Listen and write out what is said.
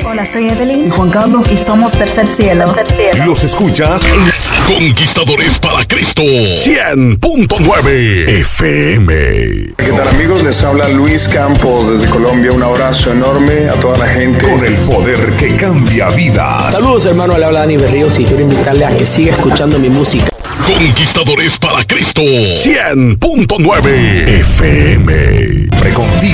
Hola, soy Evelyn. Y Juan Carlos. Y somos Tercer Cielo. Tercer Cielo. Los escuchas en Conquistadores para Cristo 100.9 FM. ¿Qué tal, amigos? Les habla Luis Campos desde Colombia. Un abrazo enorme a toda la gente. Con el poder que cambia vidas. Saludos, hermano. Le habla Dani Berríos y quiero invitarle a que siga escuchando mi música. Conquistadores para Cristo 100.9 FM. Precontigo.